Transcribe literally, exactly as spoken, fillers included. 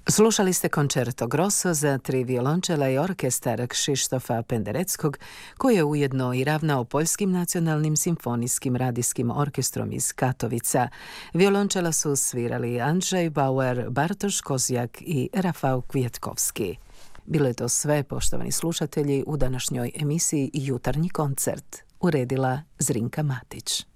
Slušali ste Concerto Grosso za tri violončela i orkestar Krzysztofa Pendereckog, koji je ujedno i ravnao Poljskim nacionalnim simfonijskim radijskim orkestrom iz Katovica. Violončela su svirali Andrzej Bauer, Bartosz Kozjak i Rafał Kwiatkowski. Bilo je to sve, poštovani slušatelji, u današnjoj emisiji Jutarnji koncert. Uredila Zrinka Matić.